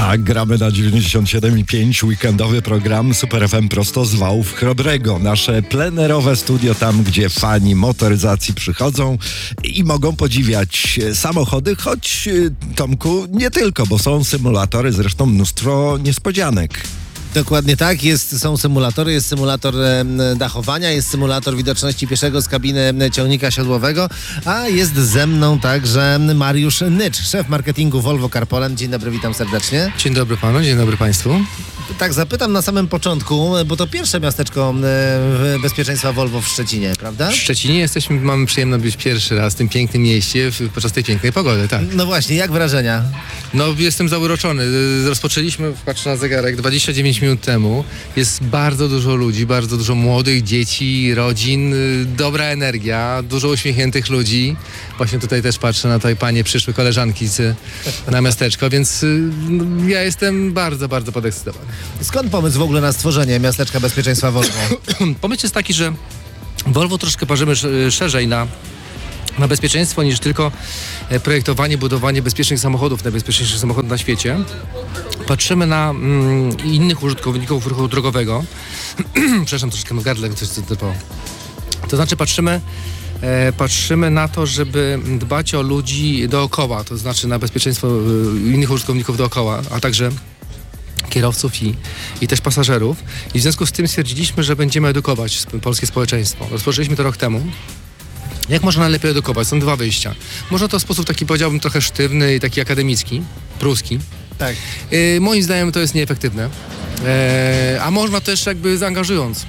Tak, gramy na 97,5, weekendowy program Super FM prosto z Wałów Chrobrego. Nasze plenerowe studio, tam gdzie fani motoryzacji przychodzą i mogą podziwiać samochody, choć Tomku, nie tylko, bo są symulatory, zresztą mnóstwo niespodzianek. Dokładnie tak, są symulatory, jest symulator dachowania, jest symulator widoczności pieszego z kabiny ciągnika siodłowego, a jest ze mną także Mariusz Nycz, szef marketingu Volvo Car Poland. Dzień dobry, witam serdecznie. Dzień dobry panu, dzień dobry państwu. Tak, zapytam na samym początku, bo to pierwsze miasteczko bezpieczeństwa Volvo w Szczecinie, prawda? W Szczecinie mamy przyjemność być pierwszy raz w tym pięknym mieście podczas tej pięknej pogody, tak. No właśnie, jak wrażenia? No jestem zauroczony. Rozpoczęliśmy, patrzę na zegarek, 29 minut temu. Jest bardzo dużo ludzi, bardzo dużo młodych, dzieci, rodzin, dobra energia, dużo uśmiechniętych ludzi. Właśnie tutaj też patrzę na tutaj panie, przyszłe koleżanki na miasteczko, więc ja jestem bardzo, bardzo podekscytowany. Skąd pomysł w ogóle na stworzenie miasteczka bezpieczeństwa Volvo? Pomysł jest taki, że Volvo troszkę parzymy szerzej na bezpieczeństwo niż tylko projektowanie, budowanie bezpiecznych samochodów, najbezpieczniejszych samochodów na świecie. Patrzymy na innych użytkowników ruchu drogowego. Przepraszam, troszkę na gardle coś typowo. To znaczy patrzymy na to, żeby dbać o ludzi dookoła, to znaczy na bezpieczeństwo innych użytkowników dookoła, a także kierowców i też pasażerów. I w związku z tym stwierdziliśmy, że będziemy edukować polskie społeczeństwo. Rozpoczęliśmy to rok temu. Jak można najlepiej edukować? Są dwa wyjścia. Można to w sposób taki, powiedziałbym, trochę sztywny i taki akademicki, pruski. Tak. Moim zdaniem to jest nieefektywne. A można też jakby zaangażując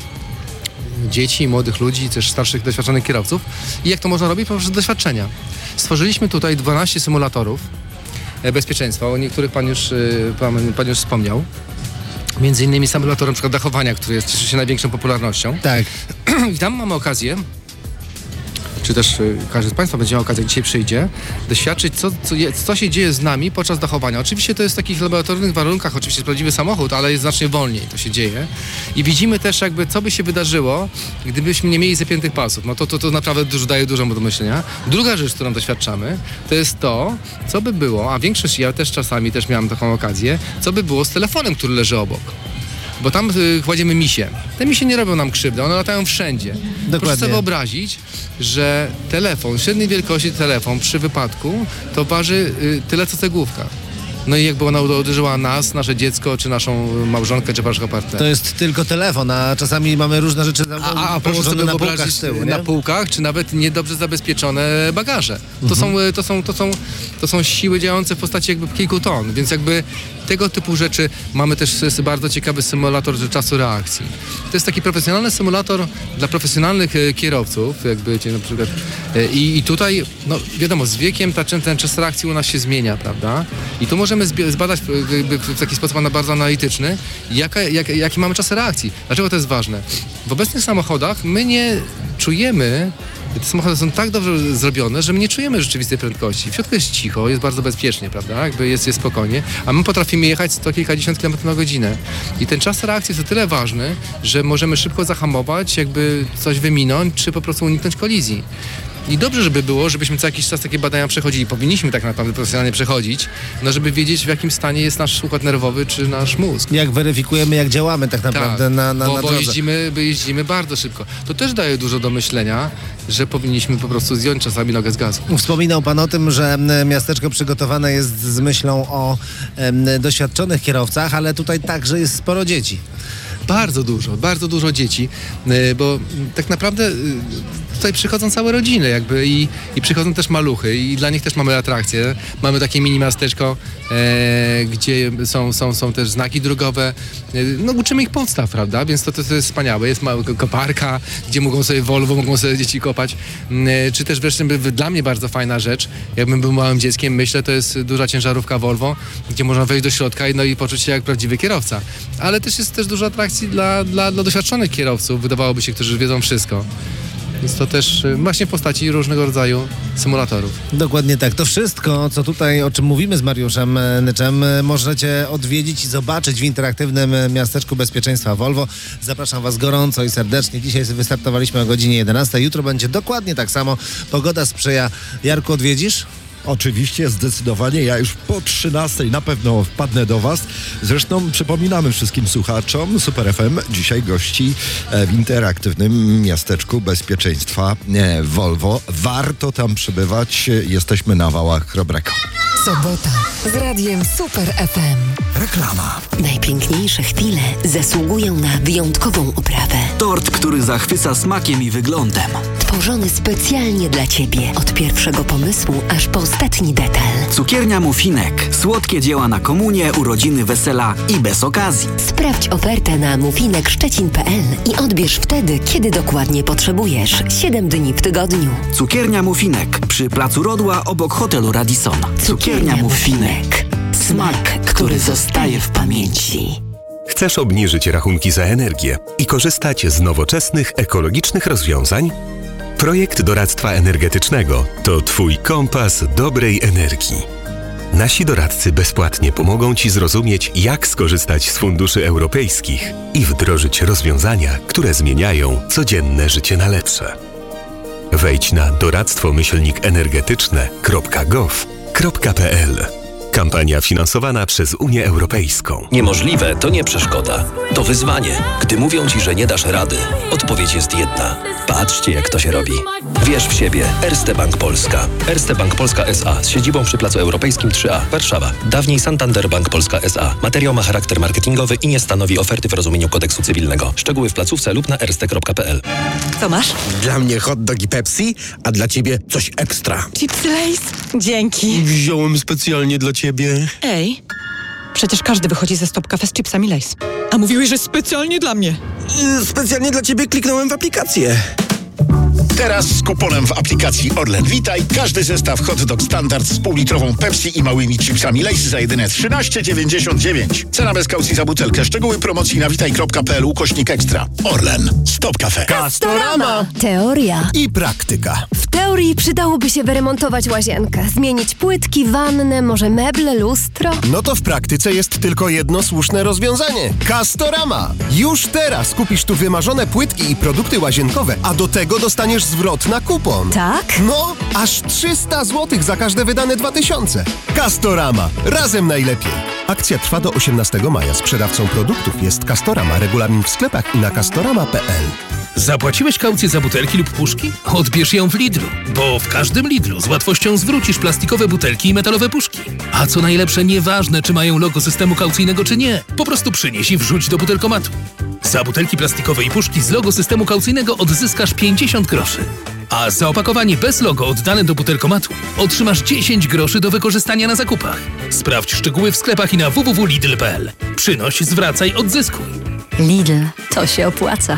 dzieci, młodych ludzi, też starszych, doświadczonych kierowców. I jak to można robić? Poprzez doświadczenia. Stworzyliśmy tutaj 12 symulatorów bezpieczeństwa, o niektórych pan już wspomniał. Między innymi symulator na przykład dachowania, który cieszy się największą popularnością. Tak. I tam mamy okazję, czy też każdy z państwa będzie miał okazję, jak dzisiaj przyjdzie, doświadczyć, co się dzieje z nami podczas dachowania. Oczywiście to jest w takich laboratoryjnych warunkach, oczywiście jest prawdziwy samochód, ale jest znacznie wolniej to się dzieje. I widzimy też jakby, co by się wydarzyło, gdybyśmy nie mieli zapiętych pasów. No to naprawdę daje dużo do myślenia. Druga rzecz, którą doświadczamy, to jest to, co by było, a większość, ja też czasami miałem taką okazję, co by było z telefonem, który leży obok. Bo tam kładziemy misie. Te misie nie robią nam krzywdy, one latają wszędzie. Dokładnie. Proszę sobie wyobrazić, że telefon, średniej wielkości telefon przy wypadku to waży tyle co cegłówka. No i jakby ona uderzyła nas, nasze dziecko, czy naszą małżonkę, czy naszego partnera. To jest tylko telefon, a czasami mamy różne rzeczy położone na półkach z tyłu, nie? Na półkach, czy nawet niedobrze zabezpieczone bagaże. To są siły działające w postaci jakby kilku ton, więc jakby tego typu rzeczy. Mamy też bardzo ciekawy symulator czasu reakcji. To jest taki profesjonalny symulator dla profesjonalnych kierowców, jakby na przykład. I tutaj, no wiadomo, z wiekiem ten czas reakcji u nas się zmienia, prawda? I tu możemy zbadać w taki sposób bardzo analityczny, jaki mamy czas reakcji. Dlaczego to jest ważne? W obecnych samochodach my nie czujemy, te samochody są tak dobrze zrobione, że my nie czujemy rzeczywistej prędkości. W środku jest cicho, jest bardzo bezpiecznie, prawda? Jakby jest spokojnie, a my potrafimy jechać 100 kilkadziesiąt kilometrów na godzinę. I ten czas reakcji jest o tyle ważny, że możemy szybko zahamować, jakby coś wyminąć, czy po prostu uniknąć kolizji. I dobrze, żeby było, żebyśmy co jakiś czas takie badania przechodzili. Powinniśmy tak naprawdę profesjonalnie przechodzić, no żeby wiedzieć, w jakim stanie jest nasz układ nerwowy czy nasz mózg. Jak weryfikujemy, jak działamy tak naprawdę na bo drodze. jeździmy bardzo szybko. To też daje dużo do myślenia, że powinniśmy po prostu zdjąć czasami nogę z gazu. Wspominał pan o tym, że miasteczko przygotowane jest z myślą o doświadczonych kierowcach, ale tutaj także jest sporo dzieci. Bardzo dużo dzieci, bo tak naprawdę tutaj przychodzą całe rodziny jakby i przychodzą też maluchy i dla nich też mamy atrakcje. Mamy takie mini miasteczko, gdzie są też znaki drogowe. No uczymy ich podstaw, prawda? Więc to jest wspaniałe. Jest mała koparka, gdzie mogą sobie dzieci kopać. Czy też wreszcie dla mnie bardzo fajna rzecz, jakbym był małym dzieckiem, myślę, to jest duża ciężarówka Volvo, gdzie można wejść do środka i poczuć się jak prawdziwy kierowca. Ale też jest dużo atrakcji dla doświadczonych kierowców, wydawałoby się, którzy wiedzą wszystko. Jest to też właśnie w postaci różnego rodzaju symulatorów. Dokładnie tak. To wszystko, co tutaj, o czym mówimy z Mariuszem Nyczem, możecie odwiedzić i zobaczyć w interaktywnym miasteczku bezpieczeństwa Volvo. Zapraszam was gorąco i serdecznie. Dzisiaj wystartowaliśmy o godzinie 11. Jutro będzie dokładnie tak samo. Pogoda sprzyja. Jarku, odwiedzisz? Oczywiście, zdecydowanie. Ja już po 13 na pewno wpadnę do Was. Zresztą przypominamy wszystkim słuchaczom, Super FM dzisiaj gości w interaktywnym miasteczku bezpieczeństwa Volvo. Warto tam przybywać. Jesteśmy na wałach Chrobrego. Sobota z radiem Super FM. Reklama. Najpiękniejsze chwile zasługują na wyjątkową oprawę. Tort, który zachwyca smakiem i wyglądem. Tworzony specjalnie dla Ciebie. Od pierwszego pomysłu aż po ostatni detal. Cukiernia Muffinek. Słodkie dzieła na komunie, urodziny, wesela i bez okazji. Sprawdź ofertę na muffinekszczecin.pl i odbierz wtedy, kiedy dokładnie potrzebujesz. 7 dni w tygodniu. Cukiernia Muffinek. Przy Placu Rodła obok hotelu Radisson. Cukiernia Muffinek. Smak, który zostaje w pamięci. Chcesz obniżyć rachunki za energię i korzystać z nowoczesnych, ekologicznych rozwiązań? Projekt doradztwa energetycznego to Twój kompas dobrej energii. Nasi doradcy bezpłatnie pomogą Ci zrozumieć, jak skorzystać z funduszy europejskich i wdrożyć rozwiązania, które zmieniają codzienne życie na lepsze. Wejdź na doradztwomyślnikenergetyczne.gov.pl. Kampania finansowana przez Unię Europejską. Niemożliwe to nie przeszkoda. To wyzwanie. Gdy mówią Ci, że nie dasz rady, odpowiedź jest jedna. Patrzcie, jak to się robi. Wierz w siebie. Erste Bank Polska. Erste Bank Polska S.A. z siedzibą przy Placu Europejskim 3A, Warszawa. Dawniej Santander Bank Polska S.A. Materiał ma charakter marketingowy i nie stanowi oferty w rozumieniu kodeksu cywilnego. Szczegóły w placówce lub na erste.pl. Co masz? Dla mnie hot dog i Pepsi, a dla ciebie coś ekstra. Chipsy Lay's? Dzięki. Wziąłem specjalnie dla ciebie. Ej, przecież każdy wychodzi ze Stop Cafe z chipsami Lay's. A mówiłeś, że specjalnie dla mnie. Specjalnie dla ciebie kliknąłem w aplikację. Teraz z kuponem w aplikacji Orlen Witaj każdy zestaw hot dog standard z półlitrową Pepsi i małymi chipsami Lay's za jedyne 13,99. Cena bez kaucji za butelkę. Szczegóły promocji na witaj.pl/ekstra. Orlen. Stop Cafe. Castorama. Teoria. I praktyka. W teorii przydałoby się wyremontować łazienkę, zmienić płytki, wannę, może meble, lustro. No to w praktyce jest tylko jedno słuszne rozwiązanie. Castorama. Już teraz kupisz tu wymarzone płytki i produkty łazienkowe, a do tego dostaniesz zwrot na kupon. Tak? No, aż 300 zł za każde wydane 2000. Castorama. Razem najlepiej. Akcja trwa do 18 maja. Sprzedawcą produktów jest Castorama. Regulamin w sklepach i na castorama.pl. Zapłaciłeś kaucję za butelki lub puszki? Odbierz ją w Lidlu, bo w każdym Lidlu z łatwością zwrócisz plastikowe butelki i metalowe puszki. A co najlepsze, nieważne czy mają logo systemu kaucyjnego czy nie, po prostu przynieś i wrzuć do butelkomatu. Za butelki plastikowe i puszki z logo systemu kaucyjnego odzyskasz 50 groszy. A za opakowanie bez logo oddane do butelkomatu otrzymasz 10 groszy do wykorzystania na zakupach. Sprawdź szczegóły w sklepach i na www.lidl.pl. Przynoś, zwracaj, odzyskuj. Lidl, to się opłaca.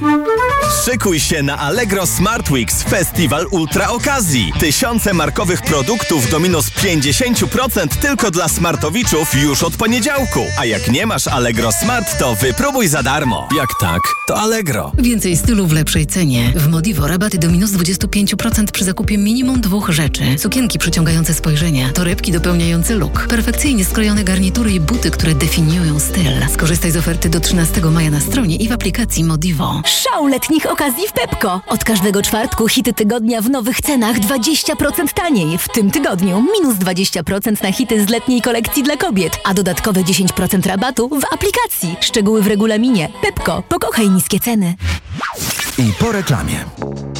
Szykuj się na Allegro Smart Weeks Festiwal Ultra Okazji. Tysiące markowych produktów do minus 50% tylko dla smartowiczów już od poniedziałku. A jak nie masz Allegro Smart, to wypróbuj za darmo. Jak tak, to Allegro. Więcej stylu w lepszej cenie. W Modivo rabaty do minus 25% przy zakupie minimum 2 rzeczy. Sukienki przyciągające spojrzenia, torebki dopełniające look, perfekcyjnie skrojone garnitury i buty, które definiują styl. Skorzystaj z oferty do 13 maja na stronie i w aplikacji Modivo. Szał letnich okazji w Pepco. Od każdego czwartku hity tygodnia w nowych cenach 20% taniej. W tym tygodniu minus 20% na hity z letniej kolekcji dla kobiet, a dodatkowe 10% rabatu w aplikacji. Szczegóły w regulaminie. Pepco. Pokochaj niskie ceny. I po reklamie.